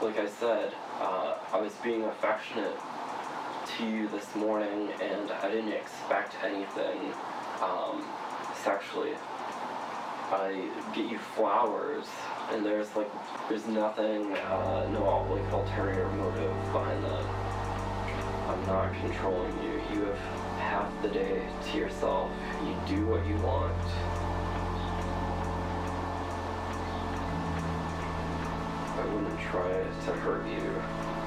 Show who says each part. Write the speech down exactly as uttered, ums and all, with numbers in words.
Speaker 1: like I said, uh, I was being affectionate to you this morning, and I didn't expect anything um, sexually. I get you flowers, and there's like, there's nothing, uh, no like ulterior motive behind that. I'm not controlling you. You have half the day to yourself. You do what you want. I wouldn't try to hurt you.